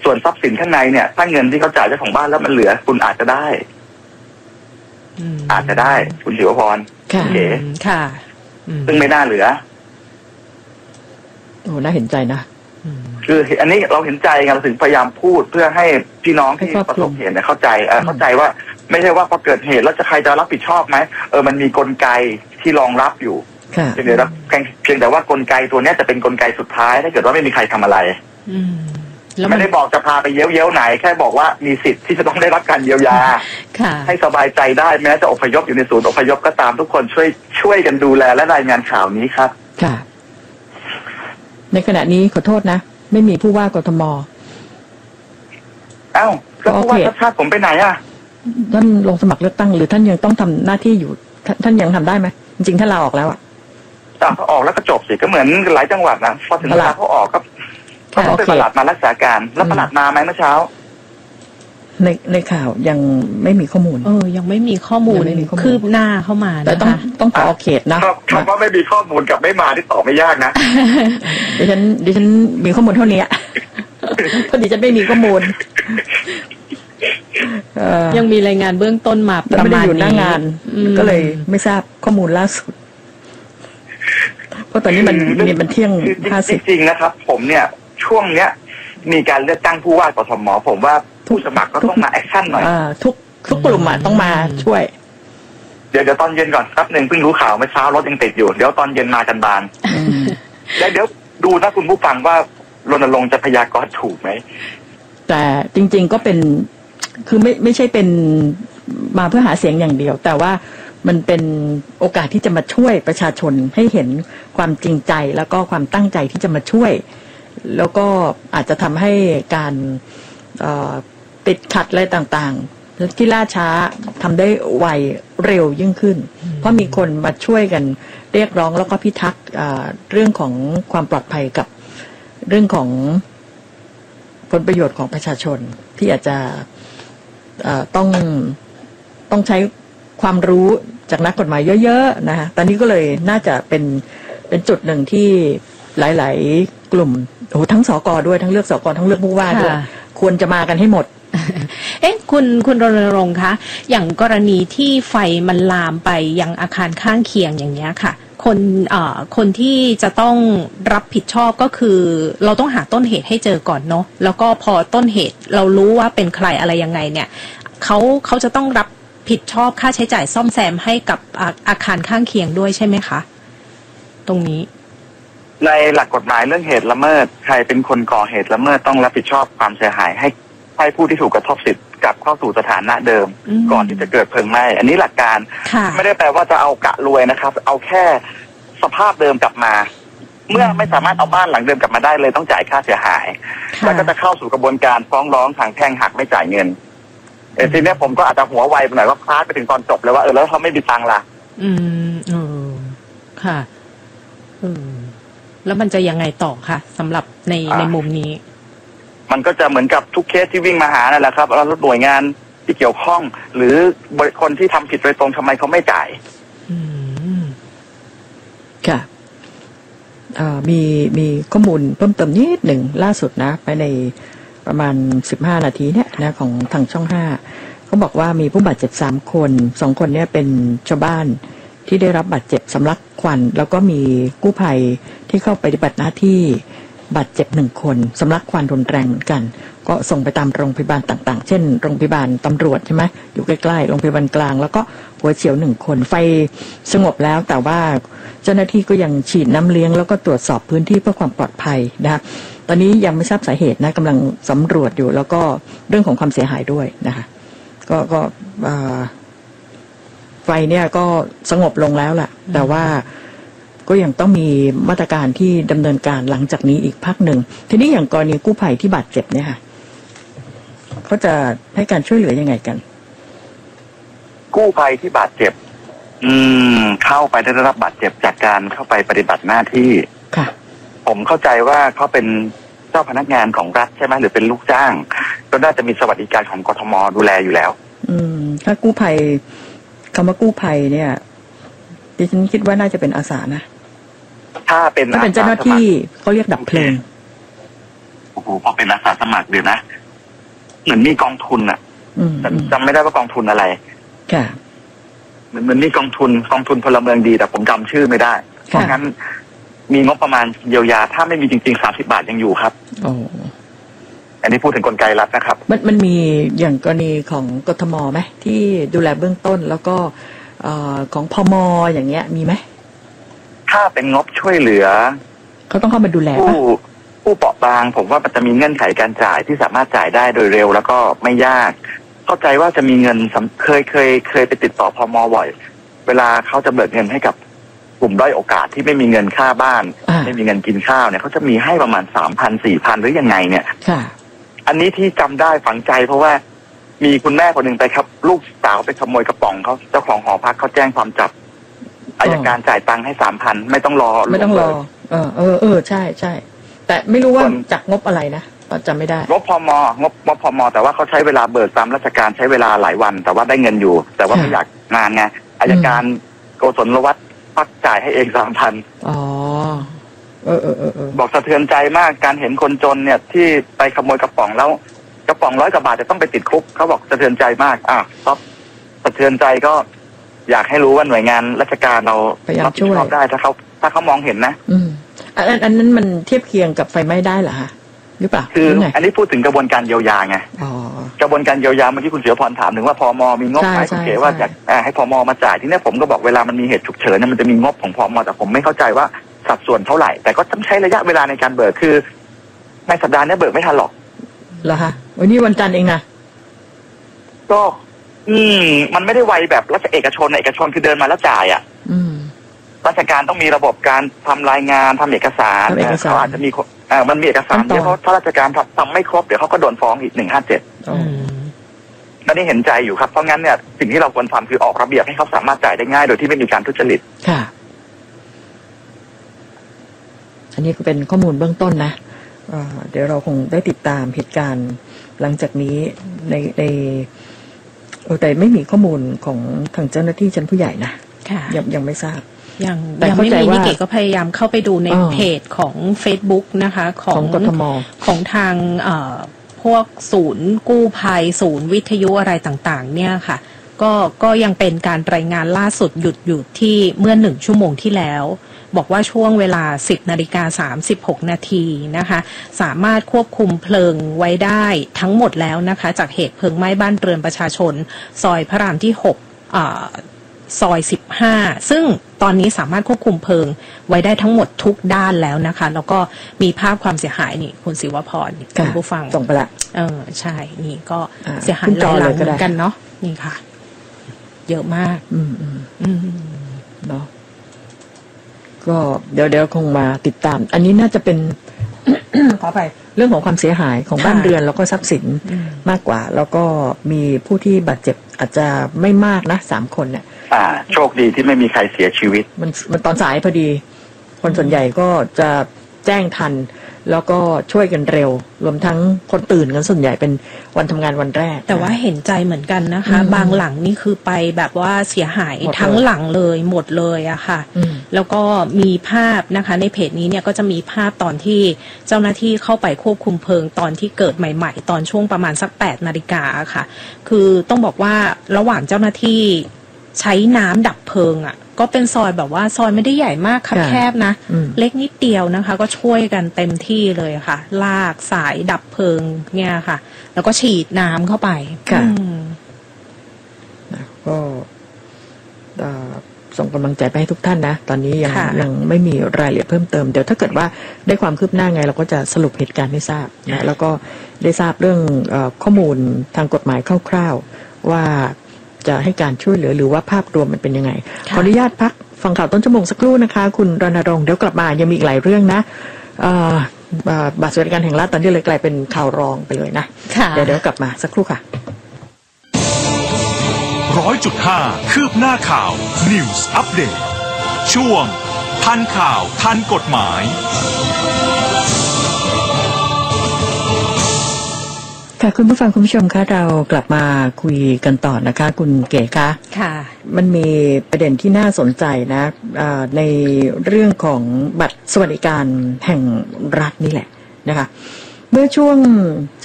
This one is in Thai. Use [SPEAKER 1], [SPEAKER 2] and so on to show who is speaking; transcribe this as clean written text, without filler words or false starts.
[SPEAKER 1] ส่วนทรัพย์สินข้างในเนี่ยถ้าเงินที่เขาจ่ายเจ้าของบ้านแล้วมันเหลือคุณอาจจะได้คุณศิวพร
[SPEAKER 2] เก๋ค่ะ
[SPEAKER 1] ซึ่งไม่น่าเหลือ
[SPEAKER 2] โอ้น่าเห็นใจนะ
[SPEAKER 1] คืออันนี้เราเห็นใจไงเราถึงพยายามพูดเพื่อให้พี่น้องที่ประสบเหตุเข้าใจว่าไม่ใช่ว่าพอเกิดเหตุแล้วจะใครจะรับผิดชอบไหมมันมีกลไกที่รองรับอยู่เพียงแต่ว่ากลไกตัวนี้จะเป็นกลไกสุดท้ายถ้าเกิดว่าไม่มีใครทำอะไรไม่ได้บอกจะพาไปเย้ยวไหนแค่บอกว่ามีสิทธิ์ที่จะต้องได้รับการเยียวยาให้สบายใจได้แม้จะอพยพอยู่ในศูนย์อพยพก็ตามทุกคนช่วยกันดูแลและรายงานข่าวนี้ครับ
[SPEAKER 2] ค่ะในขณะนี้ขอโทษนะไม่มีผู้ว่ากทม
[SPEAKER 1] แล้วผู้ว่าชาติผมไปไหนอ่ะ
[SPEAKER 2] ท่านลงสมัครเลือกตั้งหรือท่านยังต้องทำหน้าที่อยู่ท่านยังทำได้ไหมจริงๆท่านลาออกแล้วอ่ะ
[SPEAKER 1] เขาออกแล้วก็จบสิก็เหมือนหลายจังหวัดนะพอถึงเวลาเขาออกก็ต้องไปประหลัดมารักษาการแล้วประหลัดมาไหมเมื่อเช้า
[SPEAKER 2] ในข่าวยังไม่มีข้อมูล
[SPEAKER 3] ยังไม่มีข้อมูลคืบหน้าเข้ามา
[SPEAKER 2] แต่ต้องขอเขตนะ
[SPEAKER 1] คำว่าไม่มีข้อมูลกับไม่มาที่ตอบไม่ยากนะ
[SPEAKER 2] ดิฉันมีข้อมูลเท่านี้พอดีฉันไม่มีข้อมูล
[SPEAKER 3] ยังมีรายงานเบื้องต้นมาประมาณนี้
[SPEAKER 2] อยู่หน้างานก็เลยไม่ทราบข้อมูลล่าสุดเพราะตอนนี้มันเที่ยง50
[SPEAKER 1] จริงๆนะครับผมเนี่ยช่วงเนี้ยมีการเลือกตั้งผู้ว่ากทมผมว่าผู้สมัครก็ต้องมาแอคชั่นหน่อย
[SPEAKER 2] ทุกกลุ่มต้องมาช่วย
[SPEAKER 1] เดี๋ยวตอนเย็นก่อนครับ1เพิ่งรู้ข่าวเมื่อเช้ารถยังติดอยู่เดี๋ยวตอนเย็นมากันบานแล้วเดี๋ยวดูนะคุณผู้ฟังว่ารณรงค์จะพยากรณ์ถูกไหม
[SPEAKER 2] แต่จริงๆก็เป็นคือไม่ใช่เป็นมาเพื่อหาเสียงอย่างเดียวแต่ว่ามันเป็นโอกาสที่จะมาช่วยประชาชนให้เห็นความจริงใจแล้วก็ความตั้งใจที่จะมาช่วยแล้วก็อาจจะทำให้การติดขัดอะไรต่างๆที่ล่าช้าทำได้ไวเร็วยิ่งขึ้นเพราะมีคนมาช่วยกันเรียกร้องแล้วก็พิทักษ์เรื่องของความปลอดภัยกับเรื่องของผลประโยชน์ของประชาชนที่อาจจะต้องใช้ความรู้จากนักกฎหมายเยอะๆนะคะตอนนี้ก็เลยน่าจะเป็นจุดหนึ่งที่หลายๆกลุ่มทั้งสก.ด้วยทั้งเลือกสก.ทั้งเลือกผู้ว่าด้วยควรจะมากันให้หมด
[SPEAKER 3] คุณรณรงค์คะอย่างกรณีที่ไฟมันลามไปยังอาคารข้างเคียงอย่างเงี้ยค่ะคนที่จะต้องรับผิดชอบก็คือเราต้องหาต้นเหตุให้เจอก่อนเนาะแล้วก็พอต้นเหตุเรารู้ว่าเป็นใครอะไรยังไงเนี่ยเขาจะต้องรับผิดชอบค่าใช้จ่ายซ่อมแซมให้กับอาคารข้างเคียงด้วยใช่ไหมคะตรงนี้
[SPEAKER 1] ในหลักกฎหมายเรื่องเหตุละเมิดใครเป็นคนก่อเหตุละเมิดต้องรับผิดชอบความเสียหายให้ผู้ที่ถูกกระทบสิทธิ์กลับเข้าสู่สถานะเดิมก่อนที่จะเกิดเพลิงไหม้อันนี้หลักการไม่ได้แปลว่าจะเอากะรวยนะครับเอาแค่สภาพเดิมกลับมาเมื่อไม่สามารถเอาบ้านหลังเดิมกลับมาได้เลยต้องจ่ายค่าเสียหายแล้วก็จะเข้าสู่กระบวนการฟ้องร้องทางแพ่งหากไม่จ่ายเงินทีนี้ผมก็อาจจะหัวไวไปหน่อยว่าพลาดไปถึงตอนจบเลยว่าแล้วเขาไม่มีตังค์ล่ะ
[SPEAKER 3] ค่ะแล้วมันจะยังไงต่อคะสำหรับในมุมนี้
[SPEAKER 1] มันก็จะเหมือนกับทุกเคสที่วิ่งมาหานั่นแหละครับแล้วหน่วยงานที่เกี่ยวข้องหรือคนที่ทำผิดโดยตรงทำไมเขาไม่จ่าย
[SPEAKER 2] ค่ะมีข้อมูลเพิ่มเติมนิดหนึ่งล่าสุดนะไปในประมาณ15 นาทีเนี่ยนะของทางช่อง5เขาบอกว่ามีผู้บาดเจ็บ3 คน2 คนเนี่ยเป็นชาวบ้านที่ได้รับบาดเจ็บสำลักควันแล้วก็มีกู้ภัยที่เข้าไปปฏิบัติหน้าที่บาดเจ็บ1 คนสำลักควันรุนแรงเหมือนกันก็ส่งไปตามโรงพยาบาลต่างๆเช่นโรงพยาบาลตำรวจใช่ไหมอยู่ใกล้ๆโรงพยาบาลกลางแล้วก็หัวเฉียว1 คนไฟสงบแล้วแต่ว่าเจ้าหน้าที่ก็ยังฉีดน้ำเลี้ยงแล้วก็ตรวจสอบพื้นที่เพื่อความปลอดภัยนะคะตอนนี้ยังไม่ทราบสาเหตุนะกำลังสำรวจอยู่แล้วก็เรื่องของความเสียหายด้วยนะคะก็ไฟเนี่ยก็สงบลงแล้วแหละแต่ว่าก็ยังต้องมีมาตรการที่ดำเนินการหลังจากนี้อีกพักหนึ่งทีนี้อย่างกรณีกู้ภัยที่บาดเจ็บเนี่ยค่ะเขาจะให้การช่วยเหลือยังไงกัน
[SPEAKER 1] กู้ภัยที่บาดเจ็บเข้าไปได้รับบาดเจ็บจากการเข้าไปปฏิบัติหน้าที่
[SPEAKER 2] ค่ะ
[SPEAKER 1] ผมเข้าใจว่าเขาเป็นเจ้าพนักงานของรัฐใช่ไหมหรือเป็นลูกจ้างก็น่าจะมีสวัสดิการของกทม.ดูแลอยู่แล้ว
[SPEAKER 2] ถ้ากู้ภัยคำว่ากู้ภัยเนี่ยดิฉันคิดว่าน่าจะเป็นอาสานะ
[SPEAKER 1] ถ้าเป็น
[SPEAKER 2] เจ้าหน้าที่เขาเรียกดับเพลิง
[SPEAKER 1] โอ้โหพอเป็นอาสาสมัครเดี๋ยวนะเหมือนมีกองทุนอ่ะแต่จำไม่ได้ว่ากองทุนอะไร
[SPEAKER 2] ค่ะ
[SPEAKER 1] เหมือนมีกองทุนพลเมืองดีแต่ผมจำชื่อไม่ได้เพราะงั้นมีงบประมาณเยียวยาถ้าไม่มีจริงๆ30 บาทยังอยู่ครับอันนี้พูดถึงกลไกรัฐนะครับ
[SPEAKER 2] มันมีอย่างกรณีของกทมไหมที่ดูแลเบื้องต้นแล้วก็ของพมอย่างเงี้ยมีไหม
[SPEAKER 1] ถ้าเป็นงบช่วยเหลือ
[SPEAKER 2] เขาต้องเข้ามาดูแล
[SPEAKER 1] ผู้เปราะบางผมว่ามันจะมีเงื่อนไขการจ่ายที่สามารถจ่ายได้โดยเร็วแล้วก็ไม่ยากเข้าใจว่าจะมีเงินเคยไปติดต่อพมบ่อยเวลาเขาจะเบิกเงินให้กับกลุ่มด้อยโอกาสที่ไม่มีเงินค่าบ้านไม่มีเงินกินข้าวเนี่ยเขาจะมีให้ประมาณ3,000-4,000หรือยังไงเนี่ยอันนี้ที่จำได้ฝังใจเพราะว่ามีคุณแม่คนหนึ่งไปครับลูกสาวไปขโมยกระป๋องเขาเจ้าของหอพักเขาแจ้งความจับอัยการจ่ายตังค์ให้3,000ไม่ต้องรอ
[SPEAKER 2] ใช่แต่ไม่รู้ว่าจากงบอะไรนะจำไม่ได้
[SPEAKER 1] งบพมแต่ว่าเขาใช้เวลาเบิกตามราชการใช้เวลาหลายวันแต่ว่าได้เงินอยู่แต่ว่าไม่อยากงานไงอัยการโกศลวัฒน์พักจ่ายให้เอง3,000บอกสะเทือนใจมากการเห็นคนจนเนี่ยที่ไปขโมยกระป๋องแล้วกระป๋อง100 กว่าบาทจะต้องไปติดคุกเขาบอกสะเทือนใจมากครับสะเทือนใจก็อยากให้รู้ว่าหน่วยงานราชการเรา
[SPEAKER 2] รับผิดชอบ
[SPEAKER 1] ได้ถ้าเขามองเห็นนะ
[SPEAKER 2] อันนั้นมันเทียบเคียงกับไฟไหม้ได้เหรอฮะหรือเปล่า
[SPEAKER 1] คืออันนี้พูดถึงกระบวนการเยียวยาไงกระบวนการเยียวยาเมื่อกี้คุณเสือพรถามถึงว่าพมมีงบไหมคุณเก๋ว่าอยากให้พมมาจ่ายที่นี่ผมก็บอกเวลามันมีเหตุฉุกเฉินมันจะมีงบของพมแต่ผมไม่เข้าใจว่าสัดส่วนเท่าไหร่แต่ก็ต้องใช้ระยะเวลาในการเบิกคือในสัปดาห์นี้เบิกไม่ทันหรอก
[SPEAKER 2] เหรอฮะวันนี้วันจันทร์เองนะ
[SPEAKER 1] ก็มันไม่ได้ไวแบบรัฐเอกชนคือเดินมาแล้วจ่ายราชการต้องมีระบบการทำรายงานทำเอกสารเขาอาจจะมีมันมีเอกสารเดี๋ยวถ้าราชการทำไม่ครบเดี๋ยวเขาก็โดนฟ้องอีก157นั่นนี่เห็นใจอยู่ครับเพราะงั้นเนี่ยสิ่งที่เราควรทำคือออกระเบียบให้เขาสามารถจ่ายได้ง่ายโดยที่ไม่มีการทุจริต
[SPEAKER 2] ค่ะอันนี้ก็เป็นข้อมูลเบื้องต้นนะเดี๋ยวเราคงได้ติดตามเหตุการณ์หลังจากนี้ในแต่ไม่มีข้อมูลของทางเจ้าหน้าที่ชั้นผู้ใหญ่นะยังไม่ทราบ
[SPEAKER 3] ยังไม่มีนิเกก็พยายามเข้าไปดูในเพจของ Facebook นะคะของ
[SPEAKER 2] กทม
[SPEAKER 3] ของทางพวกศูนย์กู้ภัยศูนย์วิทยุอะไรต่างๆเนี่ยค่ะก็ยังเป็นการรายงานล่าสุดหยุดที่เมื่อ1 ชั่วโมงที่แล้วบอกว่าช่วงเวลา 10:36 นาทีนะคะสามารถควบคุมเพลิงไว้ได้ทั้งหมดแล้วนะคะจากเหตุเพลิงไหม้บ้านเรือนประชาชนซอยพระรามที่6ซอย15ซึ่งตอนนี้สามารถควบคุมเพลิงไว้ได้ทั้งหมดทุกด้านแล้วนะคะแล้วก็มีภาพความเสียหายนี่คุณศิวพรคุณผู้ฟัง
[SPEAKER 2] ส่งไปละ
[SPEAKER 3] ใช่นี่ก็เสียหายหลายหลังเหมือนกันเนาะนี่ค่ะเยอะมาก
[SPEAKER 2] เนาะก็เดี๋ยวคงมาติดตามอันนี้น่าจะเป็น ขอไปเรื่องของความเสียหายของบ้านเรือนแล้วก็ทรัพย์สินมากกว่าแล้วก็มีผู้ที่บาดเจ็บอาจจะไม่มากนะ3 คนเนี่ย
[SPEAKER 1] โชคดีที่ไม่มีใครเสียชีวิต
[SPEAKER 2] มันตอนสายพอดีคนส่วนใหญ่ก็จะแจ้งทันแล้วก็ช่วยกันเร็วรวมทั้งคนตื่นกันส่วนใหญ่เป็นวันทำงานวันแรก
[SPEAKER 3] แต่ว่าเห็นใจเหมือนกันนะคะบางหลังนี่คือไปแบบว่าเสียหายทั้งหลังเลยหมดเลยอะค่ะแล้วก็มีภาพนะคะในเพจนี้เนี่ยก็จะมีภาพตอนที่เจ้าหน้าที่เข้าไปควบคุมเพลิงตอนที่เกิดใหม่ๆตอนช่วงประมาณสัก8 นาฬิกาค่ะคือต้องบอกว่าระหว่างเจ้าหน้าที่ใช้น้ำดับเพลิงอะก็เป็นซอยแบบว่าซอยไม่ได้ใหญ่มากคับแคบนะเล็กนิดเดียวนะคะก็ช่วยกันเต็มที่เลยค่ะลากสายดับเพลิงเนี่ยค่ะแล้วก็ฉีดน้ำเข้าไป
[SPEAKER 2] ก็ส่งกำลังใจไปให้ทุกท่านนะตอนนี้ยังไม่มีรายละเอียดเพิ่มเติมเดี๋ยวถ้าเกิดว่าได้ความคืบหน้าไงเราก็จะสรุปเหตุการณ์ให้ทราบนะแล้วก็ได้ทราบเรื่องข้อมูลทางกฎหมายคร่าวๆว่าจะให้การช่วยเหลือหรือว่าภาพรวมมันเป็นยังไงขออนุญาตพักฟังข่าวต้นชั่วโมงสักครู่นะคะคุณรณรงค์เดี๋ยวกลับมายังมีอีกหลายเรื่องนะบัตรสวัสดิการแห่งรัฐตอนนี้เลยกลายเป็นข่าวรองไปเลยนะเดี๋ยวกลับมาสักครู่ค่ะ
[SPEAKER 4] 100.5 คืบหน้าข่าว News Update ช่วงทันข่าวทันกฎหมาย
[SPEAKER 2] ค่ะคุณผู้ฟังคุณผู้ชมคะเรากลับมาคุยกันต่อนะคะคุณเก๋คะ
[SPEAKER 3] ค่ะ
[SPEAKER 2] มันมีประเด็นที่น่าสนใจนะในเรื่องของบัตรสวัสดิการแห่งรัฐนี่แหละนะคะเมื่อช่วง